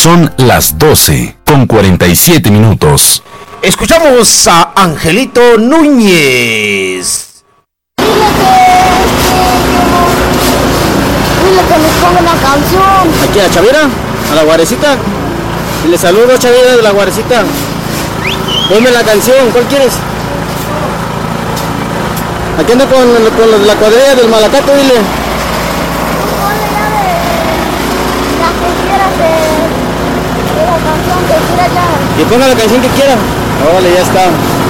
Son las 12:47. Escuchamos a Angelito Núñez. Dile que nos ponga una canción. Aquí a Chavira, a la Guarecita. Y le saludo, Chavira, de la Guarecita. Ponme la canción, ¿cuál quieres? Aquí ando con la cuadrilla del Malacato, dile. Ponle ya de la que quieras de la canción que quiera ya. Que ponga la canción que quiera. Órale, ya está.